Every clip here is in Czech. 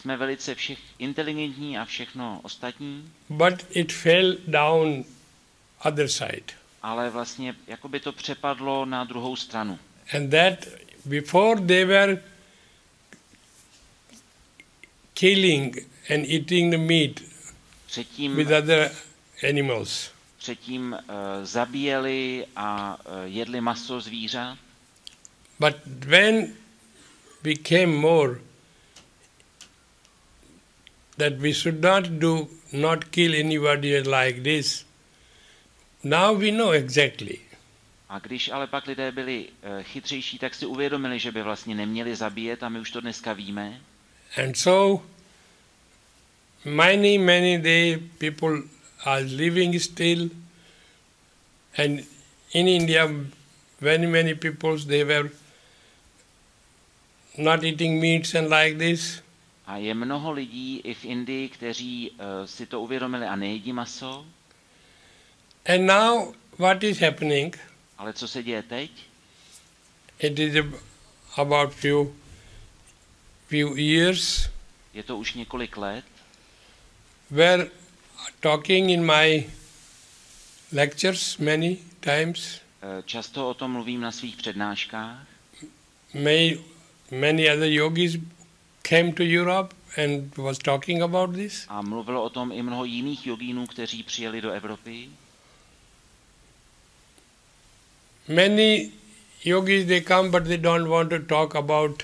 jsme velice inteligentní a všechno ostatní, but it fell down other side. ale vlastně jako by to přepadlo na druhou stranu. And that before they were killing and eating the meat Předtím, with other animals. předtím zabíjeli a jedli maso zvířat, But when became more that we should not kill anybody like this, now we know exactly. a když ale pak lidé byli chytřejší, tak si uvědomili, že by vlastně neměli zabíjet a my už to dneska víme. And so many day people are living still, and in India many people they were not eating meats and like this. A je mnoho lidí i v Indii, kteří si to uvědomili a nejedí maso. And now what is happening? Ale co se děje teď? It is about few years. Je to už několik let. Were talking in my lectures many times. Často o tom mluvím na svých přednáškách. Many other yogis came to Europe and was talking about this. A mluvilo o tom i mnoho jiných jogínů, kteří přijeli do Evropy. Many yogis they come but they don't want to talk about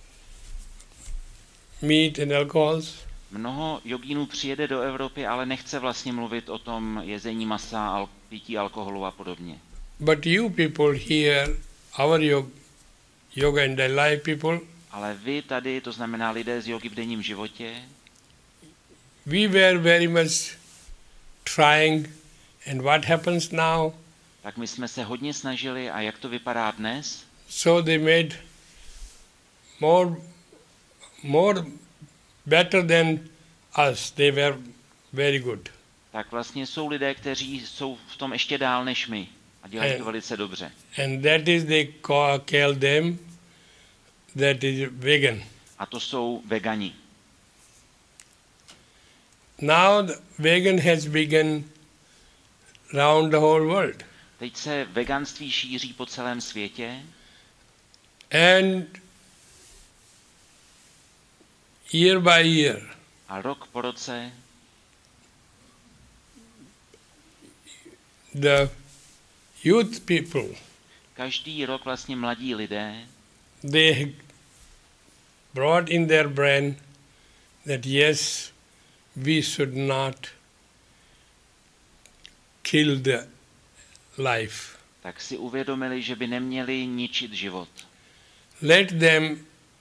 meat and alcohols. Mnoho jogínů přijede do Evropy, ale nechce vlastně mluvit o tom jezení masa, pití alkoholu a podobně. But you people here, our yoga and daily life people, ale vy tady, to znamená lidé z jogy v denním životě, we were very much trying, and what happens now? Tak my jsme se hodně snažili a jak to vypadá dnes? So they made more better than us. They were very good. Tak vlastně jsou lidé, kteří jsou v tom ještě dál než my a dělají to velice dobře. And that is they call them that is vegan. A to jsou vegani. Now the vegan has begun round the whole world. Teď se veganství šíří po celém světě. And year by year. A rok po roce the youth people, každý rok vlastně mladí lidé, they brought in their brain that yes, we should not kill the life. Tak si uvědomili, že by neměli ničit život. Let them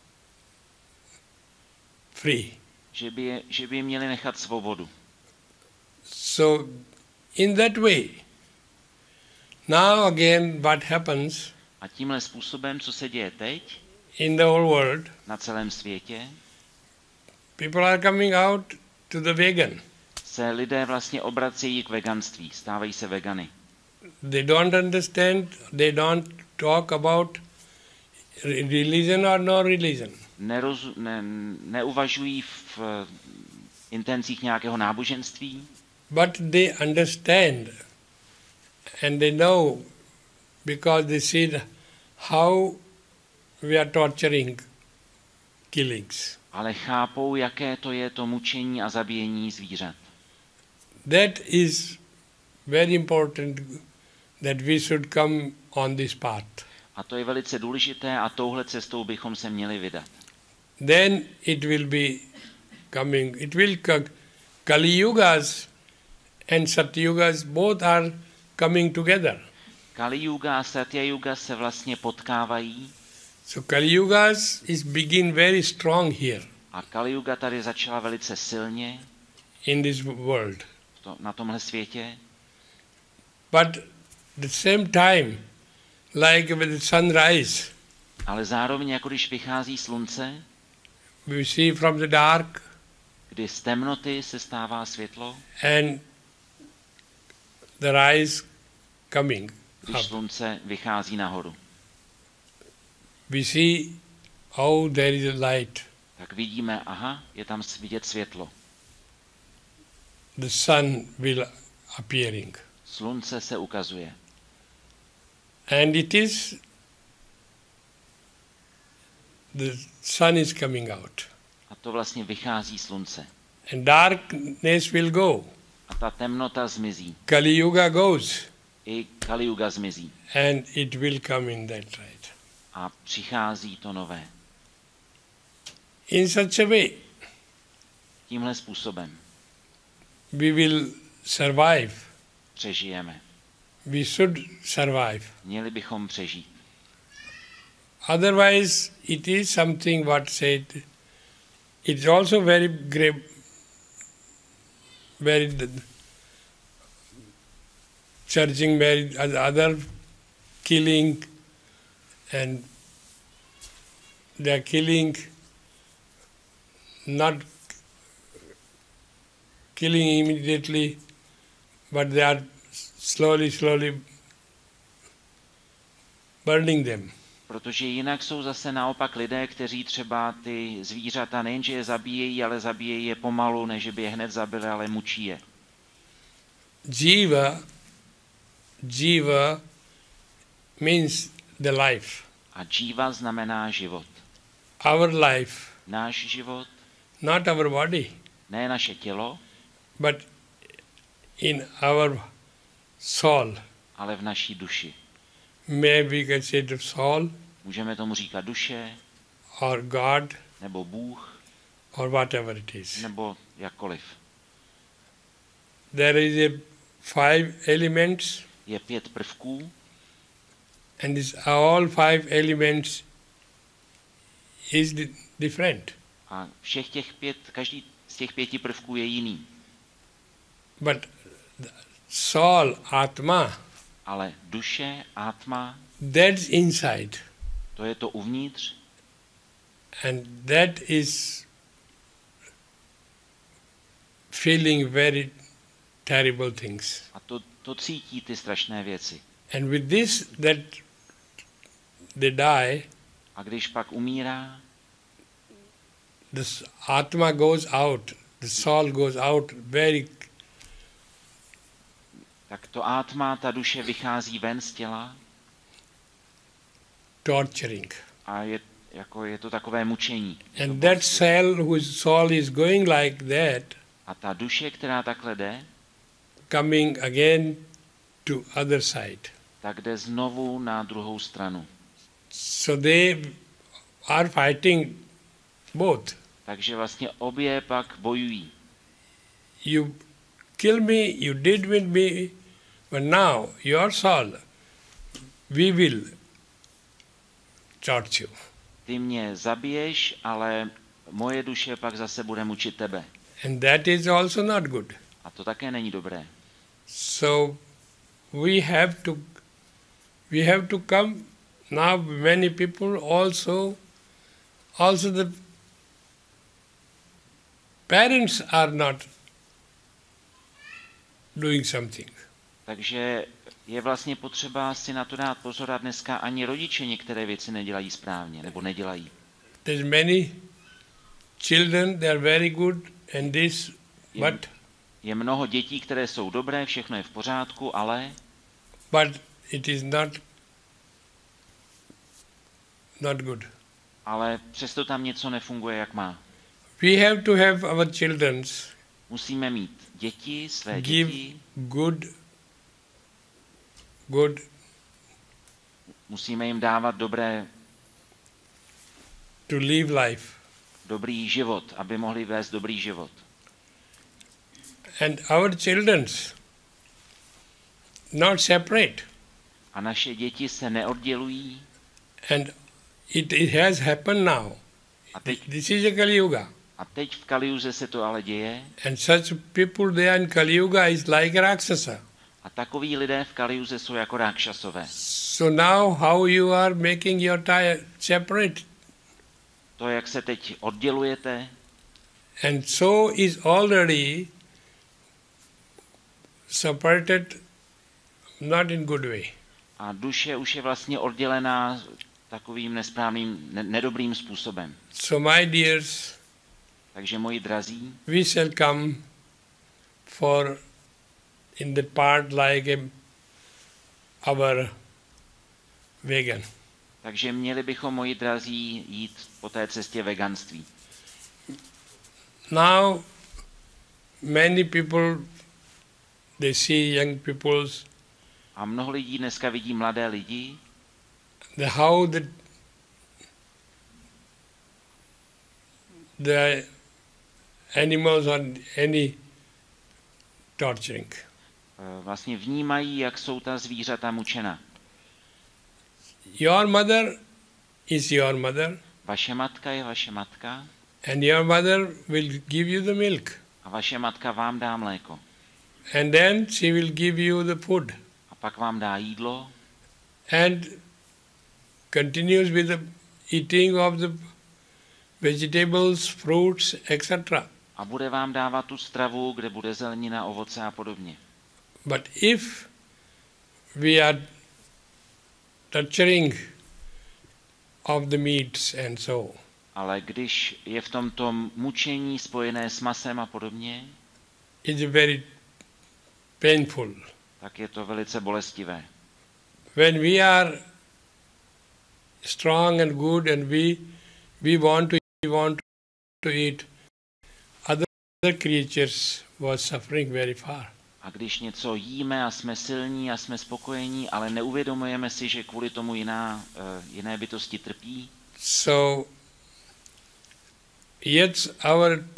free. Že by měli nechat svobodu. So in that way, now again what happens a tímhle způsobem, co se děje teď in the whole world, na celém světě, people are coming out to the vegan. Se lidé vlastně obracejí k veganství, stávají se vegany. They don't understand, they don't talk about religion or no religion. Neuvažují v intencích nějakého náboženství, but they understand and they know because they see how we are torturing killings. Ale chápou, jaké to je to mučení a zabíjení zvířat. That is very important that we should come on this path. A to je velice důležité a touhle cestou bychom se měli vydat. Then it will be coming, it will Kali Yugas and Satyugas both are coming together. Kali Yuga a Satya Yuga se vlastně potkávají. So Kali Yugas is begin very strong here. A Kali Yuga tady začala velice silně. In this world. Na tomhle světě. But the same time, like with the sunrise. Ale zároveň, jako když vychází slunce. We see from the dark. Kdy z temnoty se stává světlo. And the rise coming. Když slunce vychází nahoru. We see how there is a light. tak vidíme, aha, je tam vidět světlo. The sun will appearing. Slunce se ukazuje. And it is, the sun is coming out. A to vlastně vychází slunce. And darkness will go. A ta temnota zmizí. Kali Yuga goes. I Kali Yuga zmizí. And it will come in that right. A přichází to nové. In such a way, Tímhle způsobem we will survive. přežijeme. We should survive. Měli bychom přežít. Otherwise, it is something what said. It's also very grave, very searching, very other killing, and they are killing, not killing immediately, but they are slowly burning them. Protože jinak jsou zase naopak lidé, kteří třeba ty zvířata nejenže je zabíjejí, ale zabíjejí je pomalu, než by je hned zabili, ale mučí je. Jiva means the life. A džíva znamená život. Our life, Náš život, not our body, ne naše tělo, but in our soul. ale v naší duši. Maybe we can say the soul, Můžeme tomu říkat duše, or God, nebo Bůh, or whatever it is. nebo jakkoliv. There is a 5 elements, Je 5 prvků and this all 5 elements is different. a všech těch 5, každý z těch 5 prvků je jiný. But the soul, Atma, Ale duše, átma, that's inside. to je to uvnitř And that is feeling very terrible things. a to cítí ty strašné věci. And with this, that they die, A když pak umírá, the Atma goes out, the soul goes out very tak to átma, ta duše vychází ven z těla torturing. a je to takové mučení. And that soul is going like that, A ta duše, která takhle jde, coming again to other side. tak jde znovu na druhou stranu. So they are fighting both. Takže vlastně obě pak bojují. You kill me, you did with me, but now your soul, we will torture you. Ty mě zabiješ, ale moje duše pak zase bude mučit tebe. And that is also not good. A to také není dobré. So we have to come now. Many people also the parents are not doing something. Takže je vlastně potřeba si na to dát pozor a dneska ani rodiče některé věci nedělají správně, nebo nedělají. There's many children, they are very good and this, but Je mnoho dětí, které jsou dobré, všechno je v pořádku, ale it is not good. ale přesto tam něco nefunguje, jak má. We have to have our children Musíme mít děti, své give děti, good musíme jim dávat to live life. dobrý život, aby mohli vést dobrý život. And our children not separate. A naše děti se neoddělují. And it has happened now. A teď, This is a Kali Yuga. a teď v Kaliuze se to ale děje. And such people there in Kali Yuga is like Rakshasa. A takoví lidé v Kaliuze jsou jako rákšasové. So now how you are making your separate. To, jak se teď oddělujete, And so is already separated not in good way. a duše už je vlastně oddělená takovým nesprávným, nedobrým způsobem. So my dears, Takže moji drazí, we shall come for in the part like our vegan. takže měli bychom, moji drazí, jít po té cestě veganství. Now many people, they see young peoples, A mnoho lidí dneska vidí mladé lidi, how the animals or any torturing. vlastně vnímají, jak jsou ta zvířata mučena. Your mother is your mother, Vaše matka je vaše matka and your mother will give you the milk, a vaše matka vám dá mléko. and then she will give you the food, A pak vám dá jídlo and continues with the eating of the vegetables, fruits, etc. a bude vám dávat tu stravu, kde bude zelenina, ovoce a podobně. But if we are torturing of the meats and so, Ale když je v tomto mučení spojené s masem a podobně, it's very painful. tak je to velice bolestivé. When we are strong and good and we want to eat, other creatures was suffering very far. A když něco jíme a jsme silní a jsme spokojení, ale neuvědomujeme si, že kvůli tomu jiné bytosti trpí, So, yet our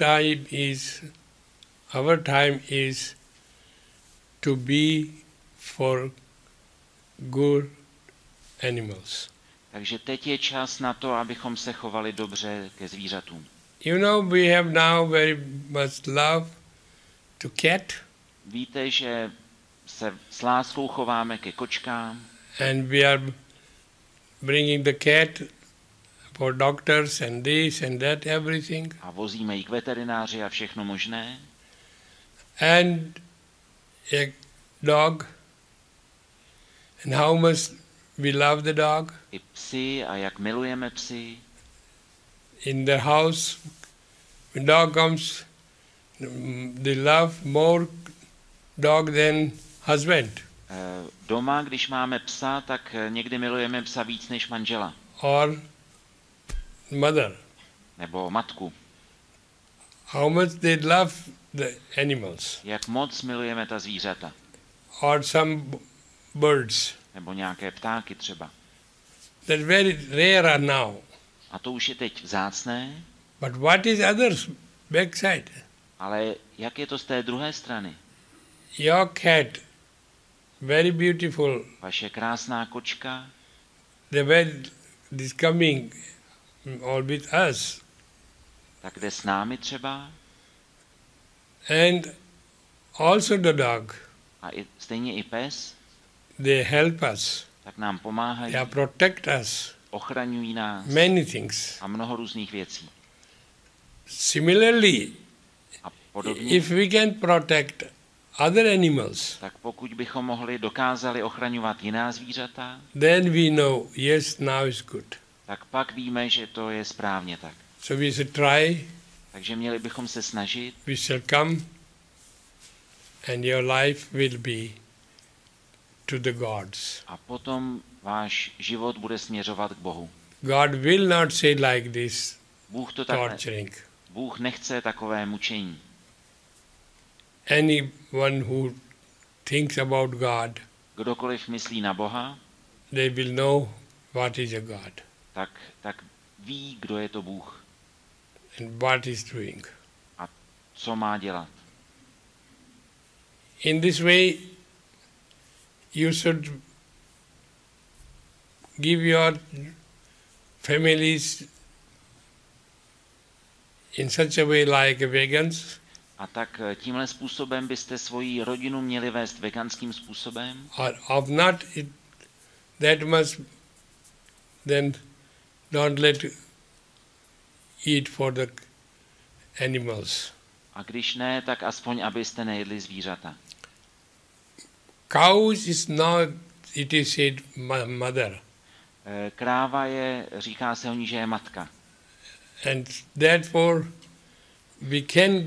time is to be for good animals. takže teď je čas na to, abychom se chovali dobře ke zvířatům. You know, we have now very much love to cat, Víte, že se s láskou chováme ke kočkám and we are bringing the cat for doctors and this and that, everything. a vozíme ji k veterináři a všechno možné. And a dog, and how much we love the dog. I psy a jak milujeme psy. In the house, when dog comes, they love more dog than husband Doma, když máme psa, tak někdy milujeme psa víc než manžela. or mother. Nebo matku. How much they love the animals Jak moc milujeme ta zvířata. or some birds. Nebo nějaké ptáky třeba. That's very rare now. A to už je teď vzácné, But what is others backside? ale jak je to z té druhé strany? Your cat, very beautiful. Vaše krásná kočka, The way is coming all with us, tak jde s námi třeba, and also the dog. a stejně i pes, They help us. tak nám pomáhají, They protect us. ochraňují nás Many things. a mnoho různých věcí. Similarly, A podobně, if we can protect other animals, tak pokud bychom dokázali ochraňovat jiná zvířata, then we know, yes, now is good. tak pak víme, že to je správně tak. So we should try, Takže měli bychom se snažit we shall come, and your life will be to the gods. a potom váš život bude směřovat k Bohu. God will not say like this, Bůh to takhle, torturing. Bůh nechce takové mučení. Anyone who thinks about God, Kdokoliv myslí na Boha, they will know what is a God tak ví, kdo je to Bůh and what is doing. a co má dělat. In this way, you should give your families in such a way like vegans, A tak tímhle způsobem byste svoji rodinu měli vést veganským způsobem, or of not it, that much, then don't let eat for the animals. a když ne, tak aspoň abyste nejedli zvířata. Cows is not, it is said, mother. Kráva je, říká se o ní, že je matka. And therefore we can